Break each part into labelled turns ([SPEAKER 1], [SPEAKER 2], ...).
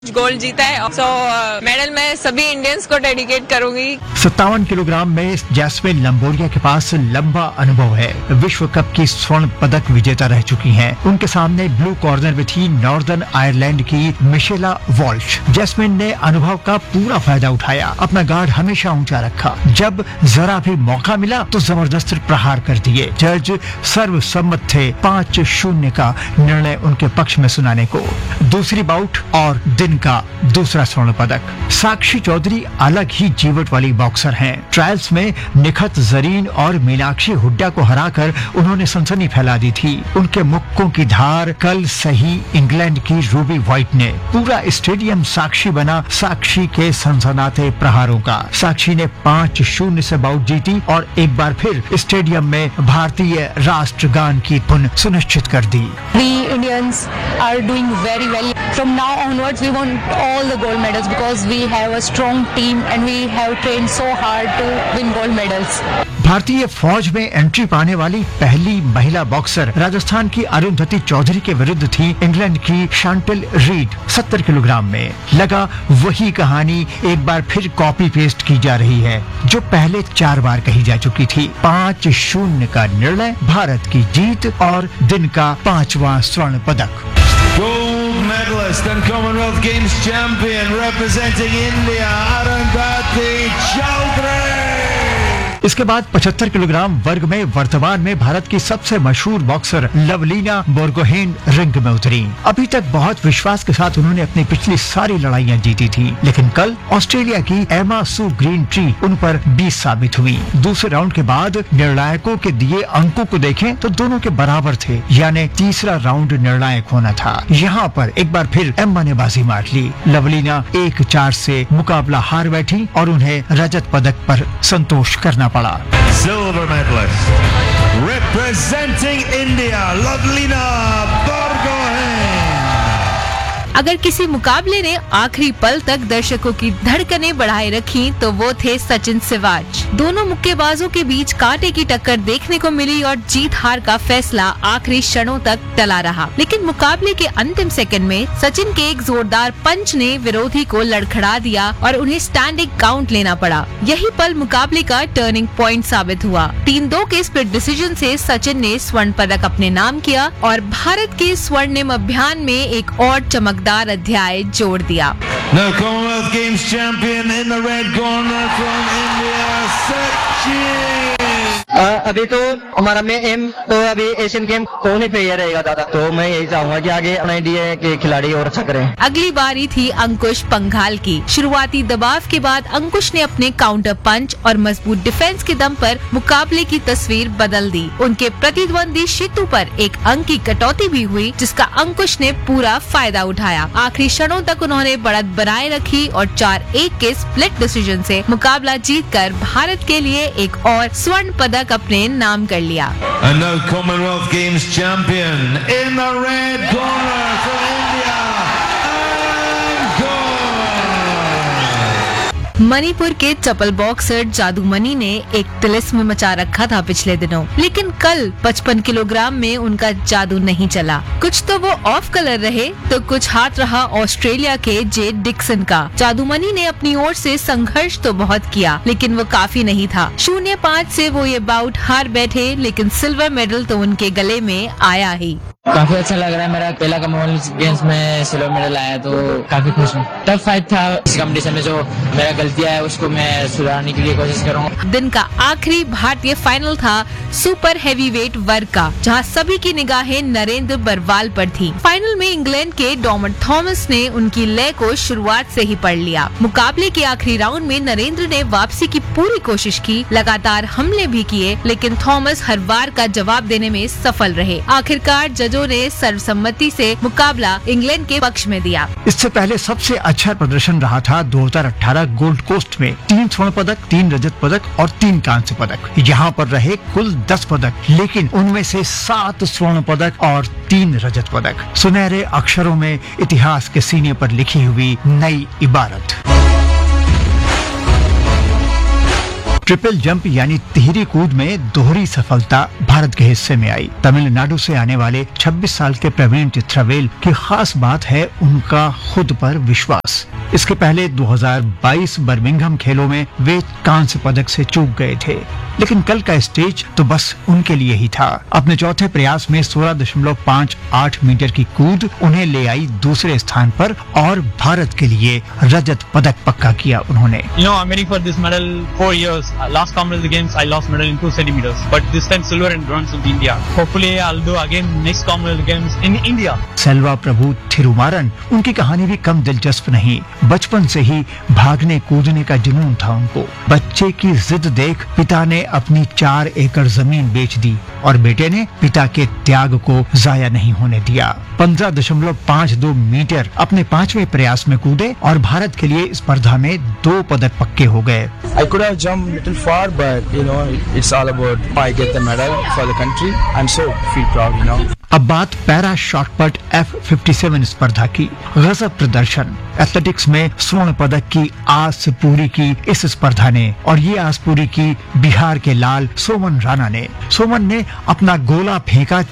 [SPEAKER 1] Gold जीता है। सो medal मैं सभी इंडियंस को डेडिकेट करूंगी।
[SPEAKER 2] 57 किलोग्राम में जैस्मिन लंबोरिया के पास लंबा अनुभव है। विश्व कप की स्वर्ण पदक विजेता रह चुकी हैं। उनके सामने ब्लू कॉर्नर में थी नॉर्दर्न आयरलैंड की मिशेला वॉल्श। जैस्मिन ने अनुभव का पूरा फायदा उठाया, अपना गार्ड हमेशा ऊंचा रखा। जब जरा भी मौका मिला तो जबरदस्त प्रहार कर दिए। जज सर्वसम्मत थे, 5-0 का निर्णय उनके पक्ष में सुनाने को। दूसरी बाउट और दिन का दूसरा स्वर्ण पदक। साक्षी चौधरी अलग ही जीवट वाली बॉक्सर हैं। ट्रायल्स में निखत जरीन और मीनाक्षी हुड्डा को हराकर उन्होंने सनसनी फैला दी थी। उनके मुक्कों की धार कल सही इंग्लैंड की रूबी व्हाइट ने। पूरा स्टेडियम साक्षी बना साक्षी के सनसनाते प्रहारों का। साक्षी ने 5-0 से बाउट जीती और एक बार फिर स्टेडियम में भारतीय राष्ट्रगान की धुन सुनिश्चित कर दी।
[SPEAKER 3] We Indians are doing very well. From now onwards, we want all the gold medals because we have a strong team and we have trained so hard to win gold medals.
[SPEAKER 2] भारतीय फौज में entry पाने वाली पहली महिला boxer Rajasthan की अरुंधति चौधरी के विरुद्ध थी इंग्लैंड की शांटिल रीड। 70 किलोग्राम में लगा वही कहानी एक बार फिर कॉपी पेस्ट की जा रही है जो पहले 4 बार कही जा चुकी थी। 5-0 का निर्णय, भारत की जीत और दिन का 5वां स्वर्ण पदक।
[SPEAKER 4] Gold medalist and Commonwealth Games champion representing India, Arundhati Chaudhary.
[SPEAKER 2] इसके बाद 75 किलोग्राम वर्ग में वर्तमान में भारत की सबसे मशहूर बॉक्सर लवलीना बोरगोहेन रिंग में उतरी। अभी तक बहुत विश्वास के साथ उन्होंने अपनी पिछली सारी लड़ाइयां जीती थी, लेकिन कल ऑस्ट्रेलिया की एमा सू ग्रीन ट्री उन पर 20 साबित हुई। दूसरे राउंड के बाद निर्णायकों के दिए अंकों को देखें तो दोनों के बराबर थे, यानी तीसरा राउंड निर्णायक होना था। यहाँ पर एक बार फिर एम्मा ने बाजी मार ली। लवलीना 1-4 से मुकाबला हार बैठी और उन्हें रजत पदक पर संतोष करना पड़ा।
[SPEAKER 4] Silver medalist representing India, Lovelina Borgohain.
[SPEAKER 5] अगर किसी मुकाबले ने आखिरी पल तक दर्शकों की धड़कनें बढ़ाए रखी तो वो थे सचिन सिवाच। दोनों मुक्केबाजों के बीच कांटे की टक्कर देखने को मिली और जीत हार का फैसला आखिरी क्षणों तक टला रहा। लेकिन मुकाबले के अंतिम सेकंड में सचिन के एक जोरदार पंच ने विरोधी को लड़खड़ा दिया और उन्हें स्टैंडिंग काउंट लेना पड़ा। यही पल मुकाबले का टर्निंग पॉइंट साबित हुआ। 3-2 के स्प्लिट डिसीजन से सचिन ने स्वर्ण पदक अपने नाम किया और भारत के स्वर्णिम अभियान में एक और चमकदार अध्याय जोड़ दिया।
[SPEAKER 4] Now Commonwealth Games champion in the red corner from India, Sachin.
[SPEAKER 6] अभी तो हमारा में एम तो अभी एशियन गेम होने पे ही रहेगा दादा, तो मैं यही चाहूंगा कि आगे इंडिया के खिलाड़ी और अच्छा करें।
[SPEAKER 5] अगली बारी थी अंकुश पंघाल की। शुरुआती दबाव के बाद अंकुश ने अपने काउंटर पंच और मजबूत डिफेंस के दम पर मुकाबले की तस्वीर बदल दी। उनके प्रतिद्वंदी शितू पर एक अंक की कटौती भी हुई, जिसका अंकुश ने पूरा फायदा उठाया। आखिरी क्षणों तक उन्होंने बढ़त बनाए रखी और 4-1 के स्प्लिट डिसीजन से मुकाबला जीतकर भारत के लिए एक और स्वर्ण पदक अपने नाम कर लिया।
[SPEAKER 4] And now Commonwealth Games champion in the red corner from India, Angkor.
[SPEAKER 5] Manipur के चपल बॉक्सर जादूमणि ने एक तिलिस्म मचा रखा था पिछले दिनों, लेकिन कल 55 किलोग्राम में उनका जादू नहीं चला। कुछ तो वो ऑफ कलर रहे तो कुछ हाथ रहा ऑस्ट्रेलिया के जे डिक्सन का। जादूमणि ने अपनी ओर से संघर्ष तो बहुत किया, लेकिन वो काफी नहीं था। 0-5 से वो ये बाउट हार बैठे, लेकिन सिल्वर मेडल तो उनके गले में आया ही।
[SPEAKER 7] काफी अच्छा लग रहा है। मेरा पहला कॉमनवेल्थ गेम्स में सिल्वर मेडल आया तो काफी खुश हूँ। टफ फाइट था। इस कंपटीशन में जो मेरा गलतियां है उसको मैं सुधारने के लिए कोशिश करूँगा।
[SPEAKER 5] दिन का आखिरी भारतीय फाइनल था सुपर हैवीवेट वर्ग का, जहां सभी की निगाहें नरेंद्र बरवाल पर थी। फाइनल में इंग्लैंड के डॉमट थॉमस ने उनकी लय को शुरुआत से ही पढ़ लिया। मुकाबले के आखिरी राउंड में नरेंद्र ने वापसी की पूरी कोशिश की, लगातार हमले भी किए, लेकिन थॉमस हर बार का जवाब देने में सफल रहे। आखिरकार जजों ने सर्वसम्मति से मुकाबला इंग्लैंड के पक्ष में दिया।
[SPEAKER 2] इससे पहले सबसे अच्छा प्रदर्शन रहा था 2018 गोल्ड कोस्ट में। 3 स्वर्ण पदक, 3 रजत पदक और 3 कांस्य पदक। यहाँ पर रहे कुल 10 पदक, लेकिन उनमें से 7 स्वर्ण पदक और 3 रजत पदक। सुनहरे अक्षरों में इतिहास के सीने पर लिखी हुई नई इबारत। ट्रिपल जंप यानी तिहरी कूद में दोहरी सफलता भारत के हिस्से में आई। तमिलनाडु से आने वाले 26 साल के प्रवीण चित्रावेल की खास बात है उनका खुद पर विश्वास। इसके पहले 2022 बर्मिंघम खेलों में वे कांस्य पदक से चूक गए थे, लेकिन कल का स्टेज तो बस उनके लिए ही था। अपने चौथे प्रयास में 16.58 मीटर की कूद उन्हें ले आई दूसरे स्थान पर और भारत के लिए रजत पदक पक्का किया उन्होंने।
[SPEAKER 8] I'm waiting for this medal 4 years. Last Commonwealth Games I lost medal in 2 centimeters, but this time silver and bronze with India. Hopefully I'll do again next Commonwealth Games in India.
[SPEAKER 2] Selva प्रभु थिरुमारन, उनकी कहानी भी कम दिलचस्प नहीं। बचपन से ही भागने कूदने का जुनून था उनको। बच्चे की जिद देख पिता ने अपनी 4 एकड़ जमीन बेच दी और बेटे ने पिता के त्याग को जाया नहीं होने दिया। 15.52 मीटर अपने 5वें प्रयास में कूदे और भारत के लिए स्पर्धा में 2 पदक पक्के हो गए।
[SPEAKER 9] I could have jumped little far, but it's all about I get the medal for the country. I'm so feel proud,
[SPEAKER 2] अब बात पैरा शॉटपट F57 स्पर्धा की। गजब प्रदर्शन। एथलेटिक्स में स्वर्ण पदक की आस पूरी की इस स्पर्धा ने, और ये आस पूरी की बिहार के लाल सोमन राणा ने। सोमन ने अपना गोला फेंका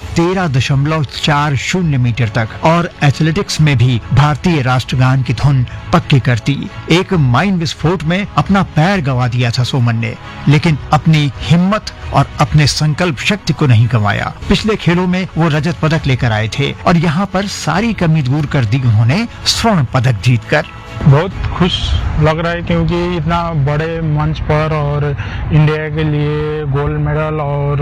[SPEAKER 2] 13.40 मीटर तक और एथलेटिक्स में भी भारतीय राष्ट्रगान की धुन पक्की करती। एक माइन विस्फोट में अपना पैर गंवा दिया था सोमन ने, लेकिन अपनी हिम्मत और अपने संकल्प शक्ति को नहीं गंवाया। पिछले खेलों में वो रजत पदक लेकर आए थे और यहाँ पर सारी कमी दूर कर दी उन्होंने स्वर्ण पदक जीतकर।
[SPEAKER 10] बहुत खुश लग रहा है क्योंकि इतना बड़े मंच पर और इंडिया के लिए गोल्ड मेडल और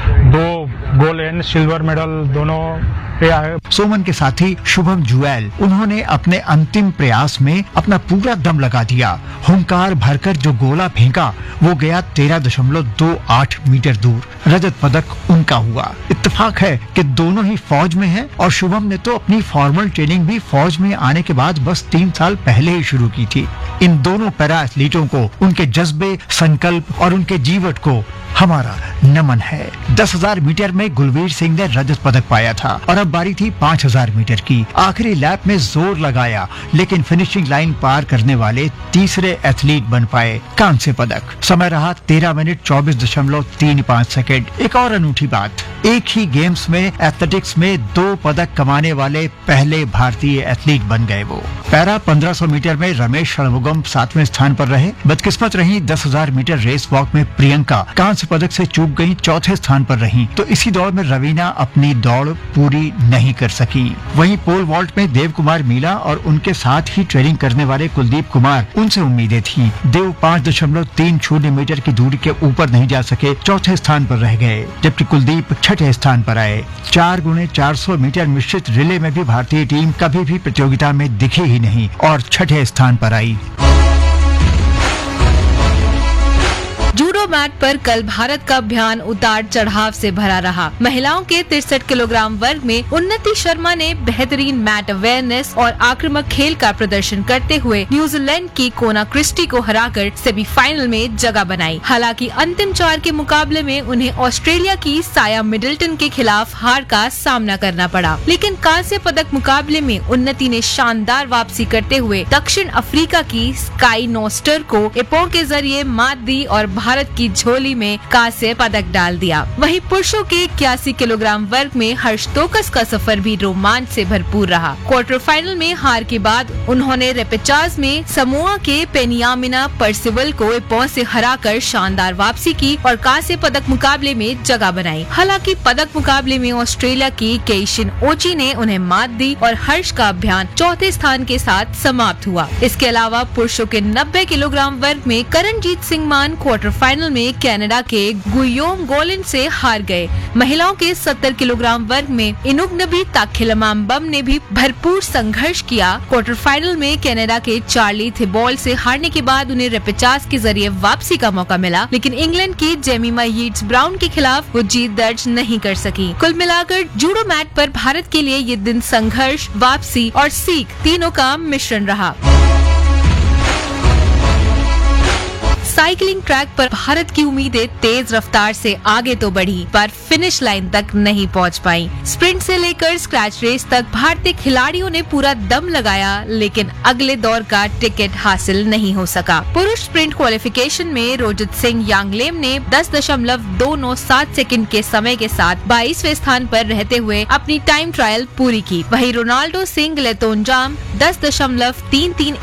[SPEAKER 10] 2 गोल्ड एंड सिल्वर मेडल दोनों पे आए।
[SPEAKER 2] सोमन के साथी शुभम जुएल, उन्होंने अपने अंतिम प्रयास में अपना पूरा दम लगा दिया। हुंकार भरकर जो गोला फेंका वो गया 13.28 मीटर दूर। रजत पदक उनका हुआ। इत्तेफाक है कि दोनों ही फौज में हैं और शुभम ने तो अपनी फॉर्मल ट्रेनिंग भी फौज में आने के बाद बस 3 साल पहले ही शुरू की थी। इन दोनों पैरा एथलीटों को उनके जज्बे, संकल्प और उनके जीवट को हमारा नमन है। 10,000 मीटर में गुलवीर सिंह ने रजत पदक पाया था और अब बारी थी 5,000 मीटर की। आखिरी लैप में जोर लगाया, लेकिन फिनिशिंग लाइन पार करने वाले तीसरे एथलीट बन पाए कांस्य पदक। समय रहा 13 मिनट 24.35 सेकेंड। एक और अनूठी बात, एक ही गेम्स में एथलेटिक्स में 2 पदक कमाने वाले पहले भारतीय एथलीट बन गए वो। पैरा 1500 मीटर में रमेश षणमुगम 7वें स्थान पर रहे। बदकिस्मत रही 10,000 मीटर रेस वॉक में प्रियंका कांस्य पदक से चूक गई, 4थे स्थान पर रहीं। तो इसी दौड़ में रवीना अपनी दौड़ पूरी नहीं कर सकी। वहीं पोल वॉल्ट में देव कुमार मीला और उनके साथ ही ट्रेनिंग करने वाले कुलदीप कुमार, उनसे उम्मीदें थी। देव 5.30 मीटर की दूरी के ऊपर नहीं जा सके, 4थे स्थान पर रह गए, जबकि कुलदीप 6ठे स्थान पर आए। 4x400 मीटर मिश्रित रिले में भी भारतीय टीम कभी भी प्रतियोगिता में दिखी ही नहीं और 6ठे स्थान पर आई।
[SPEAKER 5] जूडो मैट पर कल भारत का अभियान उतार चढ़ाव से भरा रहा। महिलाओं के 63 किलोग्राम वर्ग में उन्नति शर्मा ने बेहतरीन मैट अवेयरनेस और आक्रामक खेल का प्रदर्शन करते हुए न्यूजीलैंड की कोना क्रिस्टी को हराकर सेमीफाइनल में जगह बनाई। हालांकि अंतिम 4 के मुकाबले में उन्हें ऑस्ट्रेलिया की साया मिडल्टन के खिलाफ हार का सामना करना पड़ा, लेकिन कांस्य पदक मुकाबले में उन्नति ने शानदार वापसी करते हुए दक्षिण अफ्रीका की स्काई नोस्टर को एपो के जरिए मात दी और भारत की झोली में कांस्य पदक डाल दिया। वहीं पुरुषों के 81 किलोग्राम वर्ग में हर्ष तोकस का सफर भी रोमांच से भरपूर रहा। क्वार्टर फाइनल में हार के बाद उन्होंने रेपेचाज में समोआ के पेनियामिना परसिवल को एपो से हराकर शानदार वापसी की और कांस्य पदक मुकाबले में जगह बनाई। हालांकि पदक मुकाबले में ऑस्ट्रेलिया की केइशिन ओची ने उन्हें मात दी और हर्ष का अभियान 4थे स्थान के साथ समाप्त हुआ। इसके अलावा पुरुषों के 90 किलोग्राम वर्ग में करणजीत सिंह मान क्वार्टर फाइनल में कनाडा के गुयोम गोलिन से हार गए। महिलाओं के 70 किलोग्राम वर्ग में इनुग्नबी ताखिलमाम्बम ने भी भरपूर संघर्ष किया। क्वार्टर फाइनल में कनाडा के चार्ली थिबॉल से हारने के बाद उन्हें रेपेचाज के जरिए वापसी का मौका मिला, लेकिन इंग्लैंड की जेमिमा यीट्स ब्राउन के खिलाफ वो जीत दर्ज नहीं कर सकी। कुल मिलाकर जूडो मैट पर भारत के लिए ये दिन संघर्ष, वापसी और सीख तीनों का मिश्रण रहा। साइकिलिंग ट्रैक पर भारत की उम्मीदें तेज रफ्तार से आगे तो बढ़ी, पर फिनिश लाइन तक नहीं पहुंच पाई। स्प्रिंट से लेकर स्क्रैच रेस तक भारतीय खिलाड़ियों ने पूरा दम लगाया, लेकिन अगले दौर का टिकट हासिल नहीं हो सका। पुरुष स्प्रिंट क्वालिफिकेशन में रोजित सिंह यांगलेम ने 10.297 सेकंड के समय के साथ 22वें स्थान पर रहते हुए अपनी टाइम ट्रायल पूरी की। वहीं रोनाल्डो सिंह लेतोनजाम 10.33